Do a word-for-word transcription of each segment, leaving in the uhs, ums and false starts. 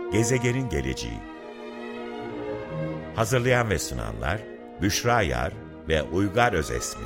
Gezegenin geleceği. Hazırlayan ve sunanlar Büşra Yar ve Uygar Özesmi.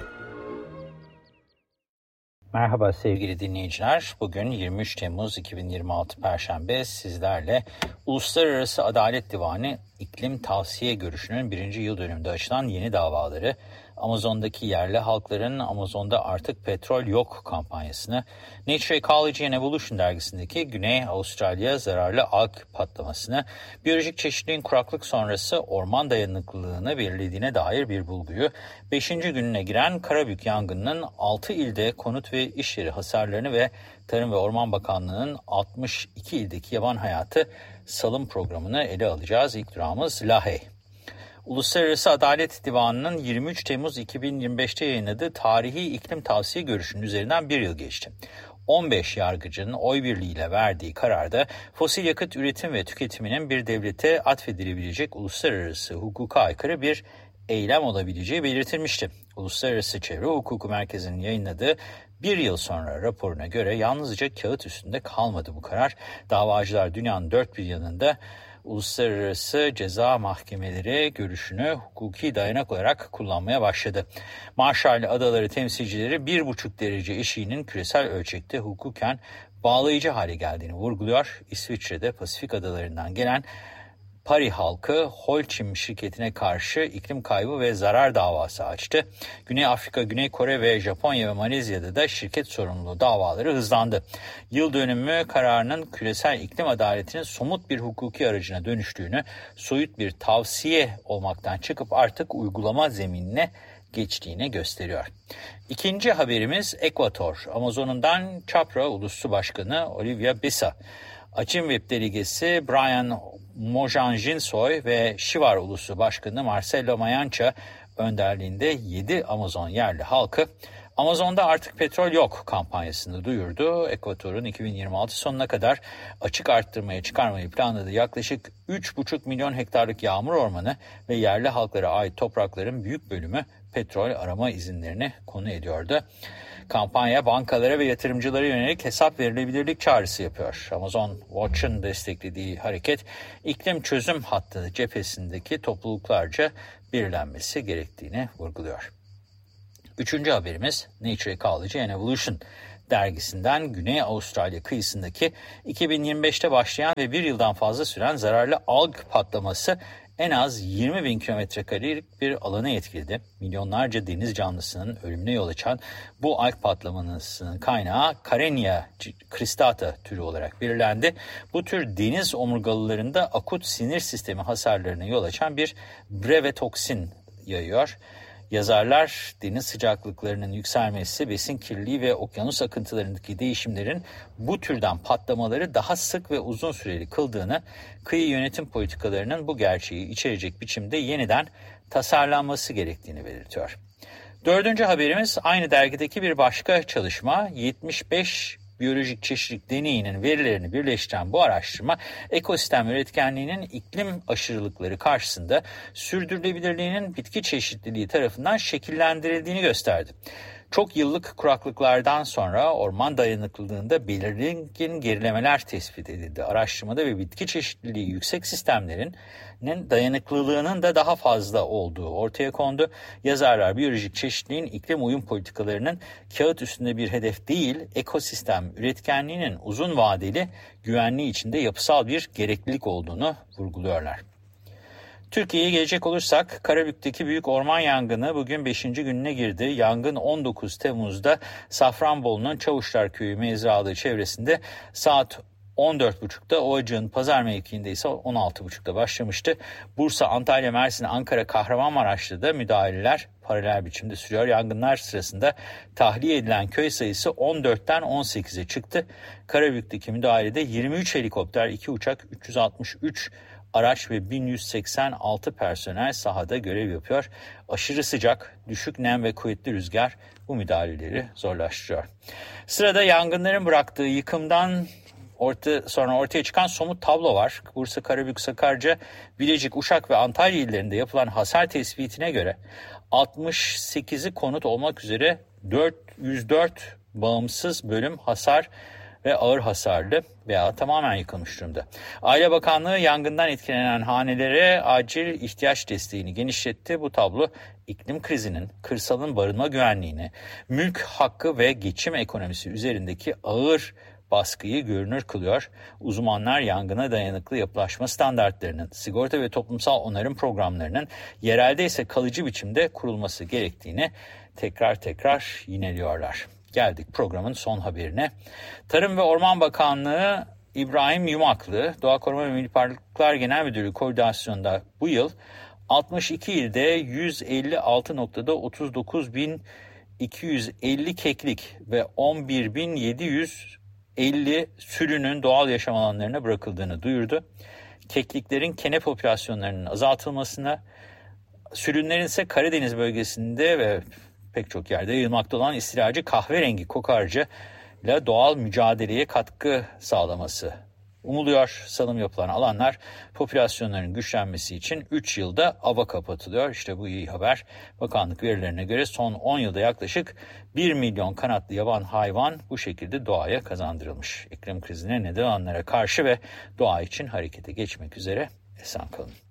Merhaba sevgili dinleyiciler. Bugün yirmi üç Temmuz iki bin yirmi altı Perşembe sizlerle Uluslararası Adalet Divanı İklim Tavsiye Görüşü'nün birinci yıl dönümünde açılan yeni davaları, Amazon'daki yerli halkların Amazon'da artık petrol yok kampanyasını, Nature Ecology and Evolution dergisindeki Güney Avustralya zararlı alg patlamasını, biyolojik çeşitliliğin kuraklık sonrası orman dayanıklılığını belirlediğine dair bir bulguyu, beşinci gününe giren Karabük yangınının altı ilde konut ve iş yeri hasarlarını ve Tarım ve Orman Bakanlığı'nın altmış iki ildeki yaban hayatı salım programını ele alacağız. İlk durağımız Lahey. Uluslararası Adalet Divanı'nın yirmi üç Temmuz iki bin yirmi beşte yayınladığı tarihi iklim tavsiye görüşünün üzerinden bir yıl geçti. on beş yargıcının oy birliğiyle verdiği kararda fosil yakıt üretim ve tüketiminin bir devlete atfedilebilecek uluslararası hukuka aykırı bir eylem olabileceği belirtilmişti. Uluslararası Çevre Hukuku Merkezi'nin yayınladığı bir yıl sonra raporuna göre yalnızca kağıt üstünde kalmadı bu karar. Davacılar dünyanın dört bir yanında uluslararası ceza mahkemeleri görüşünü hukuki dayanak olarak kullanmaya başladı. Marshall Adaları temsilcileri bir buçuk derece eşiğinin küresel ölçekte hukuken bağlayıcı hale geldiğini vurguluyor. İsviçre'de Pasifik adalarından gelen Pari halkı Holcim şirketine karşı iklim kaybı ve zarar davası açtı. Güney Afrika, Güney Kore ve Japonya ve Malezya'da da şirket sorumluluğu davaları hızlandı. Yıl dönümü kararının küresel iklim adaletinin somut bir hukuki aracına dönüştüğünü, soyut bir tavsiye olmaktan çıkıp artık uygulama zeminine geçtiğini gösteriyor. İkinci haberimiz Ekvator. Amazon'undan Çapra Ulusu Başkanı Olivia Bisa, Açın Web delegesi Brian Mojanjinsoy ve Şivar Ulusu Başkanı Marcelo Mayancha önderliğinde yedi Amazon yerli halkı Amazon'da artık petrol yok kampanyasını duyurdu. Ekvator'un iki bin yirmi altı sonuna kadar açık arttırmaya çıkarmayı planladığı yaklaşık üç buçuk milyon hektarlık yağmur ormanı ve yerli halklara ait toprakların büyük bölümü petrol arama izinlerini konu ediyordu. Kampanya bankalara ve yatırımcılara yönelik hesap verilebilirlik çağrısı yapıyor. Amazon Watch'ın desteklediği hareket iklim çözüm hattı cephesindeki topluluklarca belirlenmesi gerektiğini vurguluyor. Üçüncü haberimiz Nature Ecology and Evolution dergisinden Güney Avustralya kıyısındaki iki bin yirmi beşte başlayan ve bir yıldan fazla süren zararlı alg patlaması en az yirmi bin kilometre karelik bir alanı etkiledi. Milyonlarca deniz canlısının ölümüne yol açan bu alg patlamasının kaynağı Karenia cristata türü olarak belirlendi. Bu tür deniz omurgalılarında akut sinir sistemi hasarlarına yol açan bir brevitoksin yayıyor. Yazarlar, deniz sıcaklıklarının yükselmesi, besin kirliliği ve okyanus akıntılarındaki değişimlerin bu türden patlamaları daha sık ve uzun süreli kıldığını, kıyı yönetim politikalarının bu gerçeği içerecek biçimde yeniden tasarlanması gerektiğini belirtiyor. Dördüncü haberimiz aynı dergideki bir başka çalışma, yetmiş beş biyolojik çeşitlilik deneyinin verilerini birleştiren bu araştırma, ekosistem üretkenliğinin iklim aşırılıkları karşısında sürdürülebilirliğinin bitki çeşitliliği tarafından şekillendirildiğini gösterdi. Çok yıllık kuraklıklardan sonra orman dayanıklılığında belirgin gerilemeler tespit edildi. Araştırmada ve bitki çeşitliliği yüksek sistemlerin dayanıklılığının da daha fazla olduğu ortaya kondu. Yazarlar biyolojik çeşitliliğin iklim uyum politikalarının kağıt üstünde bir hedef değil, ekosistem üretkenliğinin uzun vadeli güvenliği içinde yapısal bir gereklilik olduğunu vurguluyorlar. Türkiye'ye gelecek olursak Karabük'teki büyük orman yangını bugün beşinci gününe girdi. Yangın on dokuz Temmuz'da Safranbolu'nun Çavuşlar Köyü mezralığı çevresinde saat on dört buçukta, Ovacık'ın pazar mevkiinde ise on altı buçukta başlamıştı. Bursa, Antalya, Mersin, Ankara, Kahramanmaraş'ta da müdahaleler paralel biçimde sürüyor. Yangınlar sırasında tahliye edilen köy sayısı on dörtten on sekize çıktı. Karabük'teki müdahalede yirmi üç helikopter, iki uçak, üç yüz altmış üç araç ve bin yüz seksen altı personel sahada görev yapıyor. Aşırı sıcak, düşük nem ve kuvvetli rüzgar bu müdahaleleri zorlaştırıyor. Sırada yangınların bıraktığı yıkımdan orta, sonra ortaya çıkan somut tablo var. Bursa, Karabük, Sakarca, Bilecik, Uşak ve Antalya illerinde yapılan hasar tespitine göre altmış sekizi konut olmak üzere dört yüz dört bağımsız bölüm hasar ve ağır hasarlı veya tamamen yıkılmış durumda. Aile Bakanlığı yangından etkilenen hanelere acil ihtiyaç desteğini genişletti. Bu tablo iklim krizinin, kırsalın barınma güvenliğini, mülk hakkı ve geçim ekonomisi üzerindeki ağır baskıyı görünür kılıyor. Uzmanlar yangına dayanıklı yapılaşma standartlarının, sigorta ve toplumsal onarım programlarının yerelde ise kalıcı biçimde kurulması gerektiğini tekrar tekrar yineliyorlar. Geldik programın son haberine. Tarım ve Orman Bakanlığı İbrahim Yumaklı, Doğa Koruma ve Milli Parklar Genel Müdürlüğü koordinasyonunda bu yıl altmış iki ilde yüz elli altı noktada otuz dokuz bin iki yüz elli keklik ve on bir bin yedi yüz elli sürünün doğal yaşam alanlarına bırakıldığını duyurdu. Kekliklerin kene popülasyonlarının azaltılmasına, sürünlerin ise Karadeniz bölgesinde ve pek çok yerde yayılmakta olan istilacı kahverengi kokarca ile doğal mücadeleye katkı sağlaması umuluyor. Salım yapılan alanlar popülasyonların güçlenmesi için üç yılda ava kapatılıyor. İşte bu iyi haber. Bakanlık verilerine göre son on yılda yaklaşık bir milyon kanatlı yaban hayvan bu şekilde doğaya kazandırılmış. İklim krizine neden olanlara karşı ve doğa için harekete geçmek üzere. Esen kalın.